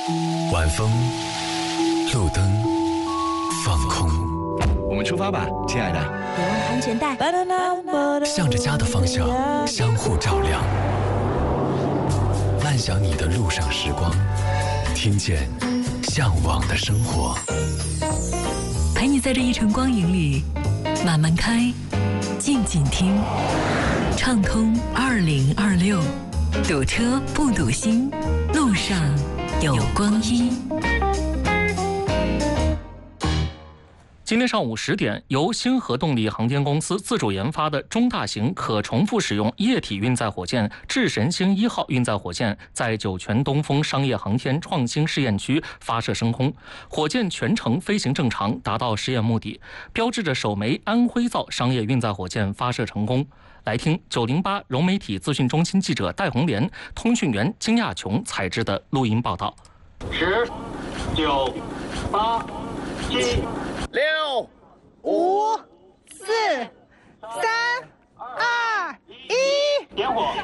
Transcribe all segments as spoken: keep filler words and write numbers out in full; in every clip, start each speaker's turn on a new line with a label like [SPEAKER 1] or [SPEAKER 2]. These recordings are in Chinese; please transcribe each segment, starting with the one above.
[SPEAKER 1] 晚风，路灯，放空。
[SPEAKER 2] 我们出发吧，亲爱的。
[SPEAKER 3] 别忘安全带。
[SPEAKER 1] 向着家的方向，相互照亮。慢享你的路上时光，听见向往的生活。
[SPEAKER 4] 陪你在这一程光影里，慢慢开，静静听。畅通二零二六，堵车不堵心，路上有光阴。
[SPEAKER 5] 今天上午十点，由星河动力航天公司自主研发的中大型可重复使用液体运载火箭智神星一号运载火箭在酒泉东风商业航天创新试验区发射升空，火箭全程飞行正常，达到实验目的，标志着首枚安徽造商业运载火箭发射成功。来听九零八融媒体资讯中心记者戴红莲、通讯员金亚琼采制的录音报道。
[SPEAKER 6] 十、九、八、七。六、
[SPEAKER 7] 五、四、三、二、一，
[SPEAKER 6] 点火。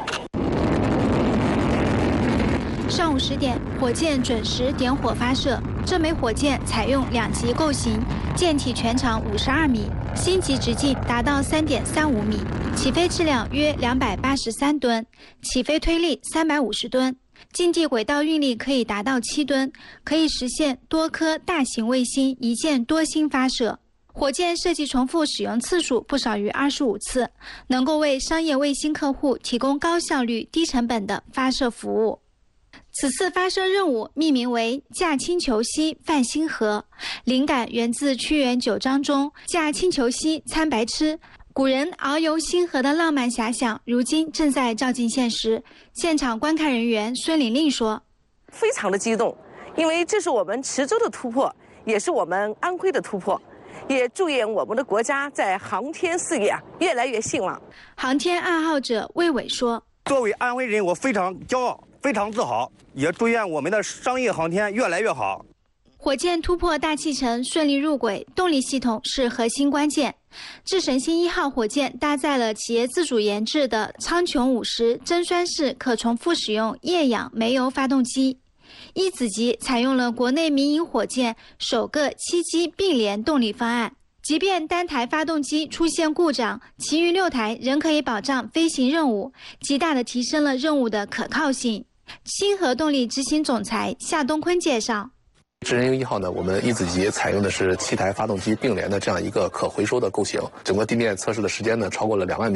[SPEAKER 8] 上午十点，火箭准时点火发射。这枚火箭采用两级构型，舰体全长五十二米，星级直径达到三点三五米，起飞质量约两百八十三吨，起飞推力三百五十吨。近地轨道运力可以达到七吨，可以实现多颗大型卫星一箭多星发射。火箭设计重复使用次数不少于二十五次，能够为商业卫星客户提供高效率、低成本的发射服务。此次发射任务命名为“驾轻求息泛星河”，灵感源自屈原九章中“驾轻求息参白痴”。古人遨游星河的浪漫遐想，如今正在照进现实。现场观看人员孙玲玲说：“
[SPEAKER 9] 非常的激动，因为这是我们池州的突破，也是我们安徽的突破，也祝愿我们的国家在航天事业啊越来越兴旺。”
[SPEAKER 8] 航天爱好者魏伟说：“
[SPEAKER 10] 作为安徽人，我非常骄傲，非常自豪，也祝愿我们的商业航天越来越好。”
[SPEAKER 8] 火箭突破大气层顺利入轨，动力系统是核心关键。智神星一号火箭搭载了企业自主研制的苍穹五十增栓式可重复使用液氧煤油发动机，一子级采用了国内民营火箭首个七机并联动力方案，即便单台发动机出现故障，其余六台仍可以保障飞行任务，极大地提升了任务的可靠性。星河动力执行总裁夏东坤介绍。
[SPEAKER 11] 智神星一号呢，我们一子级采用的是七台发动机并联的这样一个可回收的构型，整个地面测试的时间呢超过了两万秒。